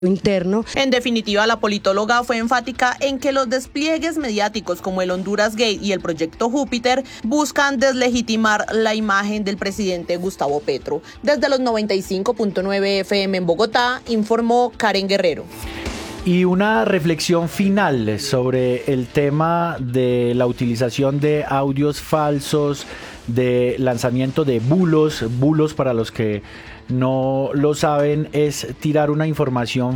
interno. En definitiva, la politóloga fue enfática en que los despliegues mediáticos como el Honduras Gate y el Proyecto Júpiter buscan deslegitimar la imagen del presidente Gustavo Petro. Desde los 95.9 FM en Bogotá, informó Karen Guerrero. Y una reflexión final sobre el tema de la utilización de audios falsos, de lanzamiento de bulos. Bulos, para los que no lo saben, es tirar una información